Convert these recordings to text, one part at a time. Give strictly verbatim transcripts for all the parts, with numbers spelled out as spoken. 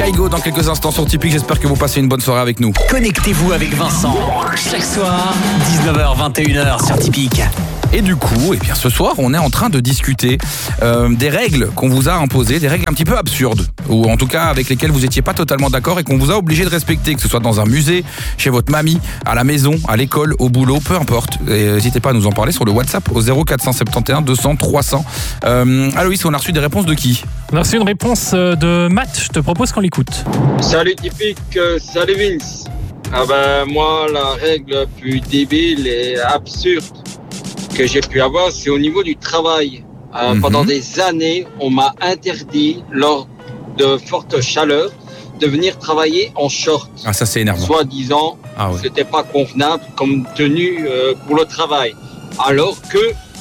Kaigo dans quelques instants sur Tipeee. J'espère que vous passez une bonne soirée avec nous. Connectez-vous avec Vincent chaque soir, dix-neuf heures vingt et une heures sur Tipeee. Et du coup, eh bien, ce soir, on est en train de discuter euh, des règles qu'on vous a imposées, des règles un petit peu absurdes, ou en tout cas avec lesquelles vous n'étiez pas totalement d'accord et qu'on vous a obligé de respecter, que ce soit dans un musée, chez votre mamie, à la maison, à l'école, au boulot, peu importe. Et n'hésitez pas à nous en parler sur le WhatsApp au zéro quatre cent soixante et onze deux cents trois cents. Euh, Aloïs, on a reçu des réponses de qui ? On a reçu une réponse de Matt, je te propose qu'on l'écoute. Salut Typique, euh, salut Vince. Ah ben moi la règle la plus débile et absurde que j'ai pu avoir, c'est au niveau du travail. Euh, mm-hmm. Pendant des années, on m'a interdit lors de fortes chaleurs de venir travailler en short. Ah ça c'est énervant. Soit disant, ah, ouais. C'était pas convenable comme tenue euh, pour le travail. Alors que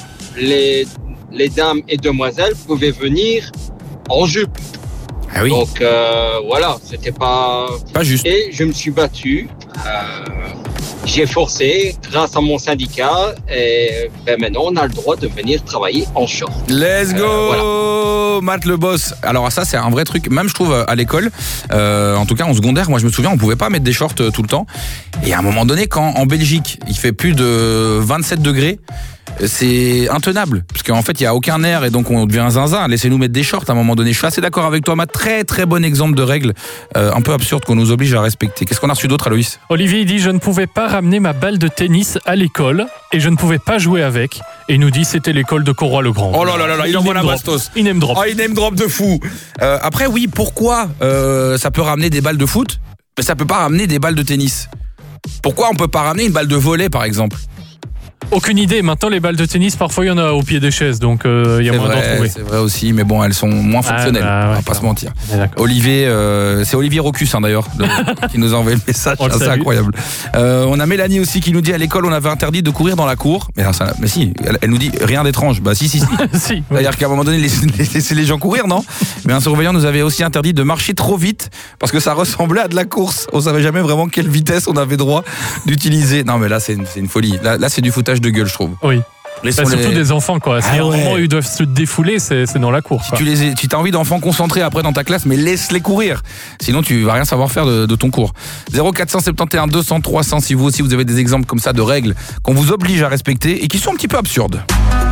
les les dames et demoiselles pouvaient venir en jupe. Ah oui. Donc euh, voilà, c'était pas pas juste. Et je me suis battu. Euh, j'ai forcé grâce à mon syndicat et ben maintenant on a le droit de venir travailler en short. Let's go, euh, voilà. Matt le boss. Alors ça c'est un vrai truc. Même je trouve à l'école, euh, en tout cas en secondaire, moi je me souviens, on pouvait pas mettre des shorts tout le temps. Et à un moment donné, quand en Belgique il fait plus de vingt-sept degrés. C'est intenable, parce qu'en fait il n'y a aucun air et donc on devient zinzin. Laissez-nous mettre des shorts à un moment donné. Je suis assez d'accord avec toi, Matt. Très très bon exemple de règles euh, un peu absurdes qu'on nous oblige à respecter. Qu'est-ce qu'on a reçu d'autre, Aloïs ? Olivier il dit je ne pouvais pas ramener ma balle de tennis à l'école et je ne pouvais pas jouer avec. Et il nous dit c'était l'école de Corroy-le-Grand. Oh là là là là, il envoie la bastos. Il name drop. Oh, il name drop de fou. Euh, après oui, pourquoi euh, ça peut ramener des balles de foot, mais ça peut pas ramener des balles de tennis. Pourquoi on peut pas ramener une balle de volley par exemple ? Aucune idée. Maintenant, les balles de tennis, parfois, il y en a au pied des chaises, donc il euh, y a moyen d'en trouver. C'est vrai aussi, mais bon, elles sont moins fonctionnelles. Ah, bah, ouais, on va pas se mentir. Olivier, euh, c'est Olivier Rocus hein, d'ailleurs, de, qui nous a envoyé le message. Oh, c'est incroyable. Euh, on a Mélanie aussi qui nous dit à l'école, on avait interdit de courir dans la cour. Mais, alors, ça, mais si, elle, elle nous dit rien d'étrange. Bah si, si, si. si C'est-à-dire oui. qu'à un moment donné, laisser les gens courir, non ? Mais un surveillant nous avait aussi interdit de marcher trop vite parce que ça ressemblait à de la course. On savait jamais vraiment quelle vitesse on avait droit d'utiliser. Non, mais là, c'est une, c'est une folie. Là, là, c'est du foutage de gueule, je trouve. Oui. Bah, surtout les... des enfants, quoi. Si ah, à un ouais. moment où ils doivent se défouler, c'est, c'est dans la cour. Si tu, les, tu as envie d'enfants concentrés après dans ta classe, mais laisse-les courir. Sinon, tu vas rien savoir faire de, de ton cours. zéro quatre cent soixante et onze deux cents trois cents si vous aussi vous avez des exemples comme ça de règles qu'on vous oblige à respecter et qui sont un petit peu absurdes.